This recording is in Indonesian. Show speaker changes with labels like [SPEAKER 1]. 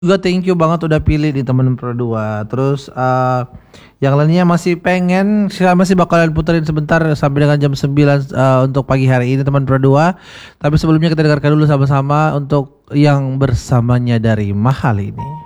[SPEAKER 1] Juga thank you banget udah pilih di teman Pro 2. Terus yang lainnya masih pengen, saya masih bakalan puterin sebentar sampai dengan jam 9 untuk pagi hari ini teman Pro 2. Tapi sebelumnya kita dengarkan dulu sama-sama untuk yang bersamanya dari Mahal ini.